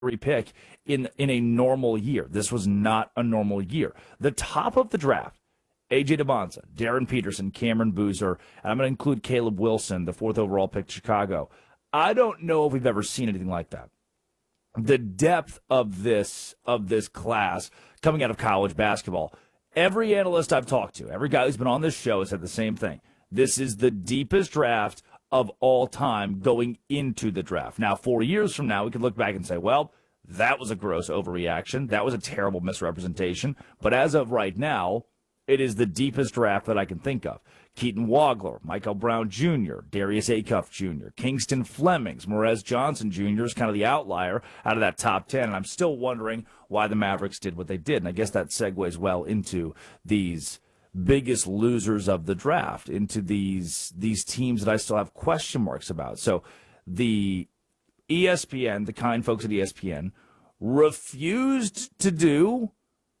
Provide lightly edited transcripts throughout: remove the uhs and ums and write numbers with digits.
pick in a normal year. This was not a normal year. The top of the draft, A.J. Debonza, Darren Peterson, Cameron Boozer, and I'm going to include Caleb Wilson, the 4th overall pick to Chicago. I don't know if we've ever seen anything like that. The depth of this class coming out of college basketball. Every analyst I've talked to, every guy who's been on this show has said the same thing. This is the deepest draft of all time going into the draft. Now, 4 years from now, we could look back and say, well, that was a gross overreaction. That was a terrible misrepresentation. But as of right now, it is the deepest draft that I can think of. Keaton Wagler, Michael Brown Jr., Darius Acuff Jr., Kingston Flemings, Morez Johnson Jr. is kind of the outlier out of that top 10. And I'm still wondering why the Mavericks did what they did. And I guess that segues well into these biggest losers of the draft, into these teams that I still have question marks about. So the ESPN, the kind folks at ESPN, refused to do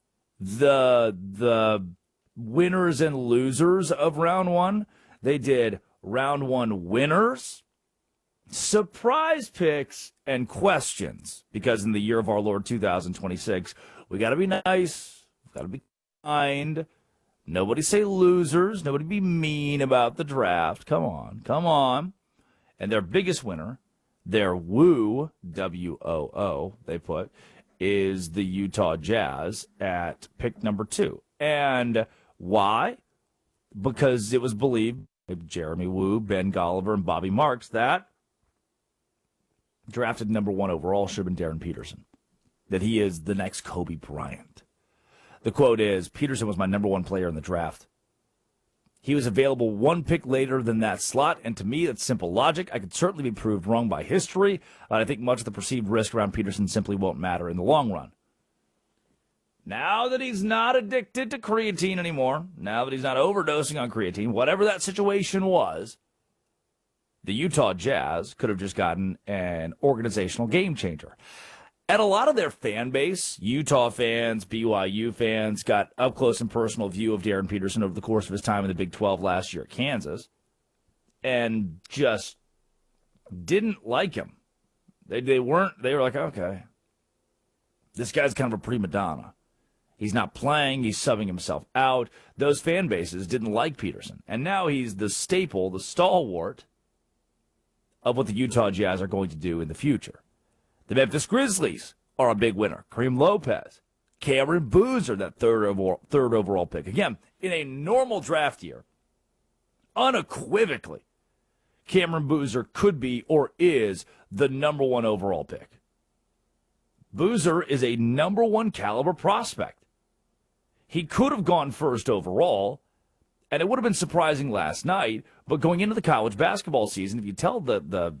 the winners and losers of round one. They did round one winners, surprise picks, and questions. Because in the year of our Lord 2026, we got to be nice, we got to be kind. Nobody say losers. Nobody be mean about the draft. Come on. And their biggest winner, their woo, W-O-O, they put, is the Utah Jazz at pick number 2. And why? Because it was believed, Jeremy Woo, Ben Golliver, and Bobby Marks, that drafted number 1 overall should have been Darren Peterson, that he is the next Kobe Bryant. The quote is, Peterson was my number 1 player in the draft. He was available 1 pick later than that slot, and to me, that's simple logic. I could certainly be proved wrong by history, but I think much of the perceived risk around Peterson simply won't matter in the long run. Now that he's not addicted to creatine anymore, now that he's not overdosing on creatine, whatever that situation was, the Utah Jazz could have just gotten an organizational game changer. And a lot of their fan base, Utah fans, BYU fans, got up close and personal view of Darren Peterson over the course of his time in the Big 12 last year at Kansas and just didn't like him. They were like, okay, this guy's kind of a prima donna. He's not playing. He's subbing himself out. Those fan bases didn't like Peterson. And now he's the staple, the stalwart of what the Utah Jazz are going to do in the future. The Memphis Grizzlies are a big winner. Kareem Lopez, Cameron Boozer, that third overall pick. Again, in a normal draft year, unequivocally, Cameron Boozer could be or is the number 1 overall pick. Boozer is a number 1 caliber prospect. He could have gone first overall, and it would have been surprising last night, but going into the college basketball season, if you tell the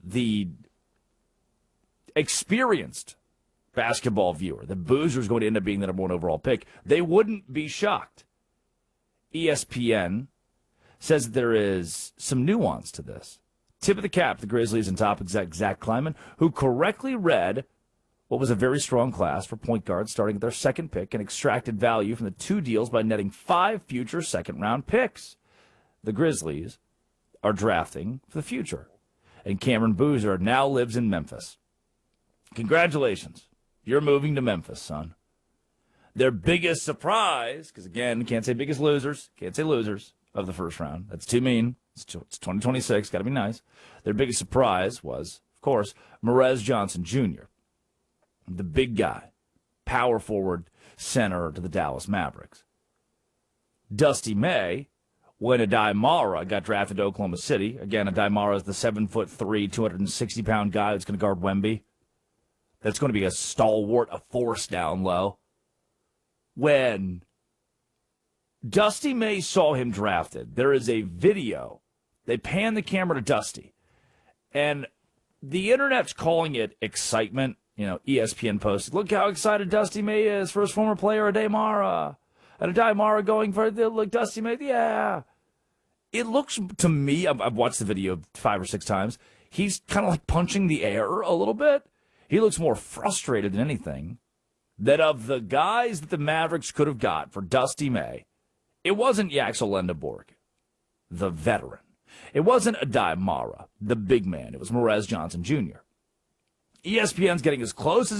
experienced basketball viewer that Boozer's going to end up being the number 1 overall pick, they wouldn't be shocked. ESPN says that there is some nuance to this. Tip of the cap, the Grizzlies and top exec Zach Kleiman, who correctly read what was a very strong class for point guards starting at their 2nd pick and extracted value from the 2 deals by netting 5 future 2nd-round picks. The Grizzlies are drafting for the future, and Cameron Boozer now lives in Memphis. Congratulations. You're moving to Memphis, son. Their biggest surprise, because again, can't say biggest losers, of the first round. That's too mean. It's 2026. Got to be nice. Their biggest surprise was, of course, Morez Johnson Jr., the big guy, power forward center to the Dallas Mavericks. Dusty May, when Adai Mara got drafted to Oklahoma City. Again, Adai Mara is the 7'3", 260-pound guy that's going to guard Wemby. That's going to be a stalwart, a force down low. When Dusty May saw him drafted, there is a video. They pan the camera to Dusty. And the internet's calling it excitement. You know, ESPN posted, look how excited Dusty May is for his former player, Adai Mara. And Adai Mara going for the look, Dusty May, yeah. It looks to me, I've watched the video 5 or 6 times, he's kind of like punching the air a little bit. He looks more frustrated than anything. That of the guys that the Mavericks could have got for Dusty May, it wasn't Yaxel Lendeborg, the veteran. It wasn't Adai Mara, the big man. It was Morez Johnson Jr. ESPN's getting as close as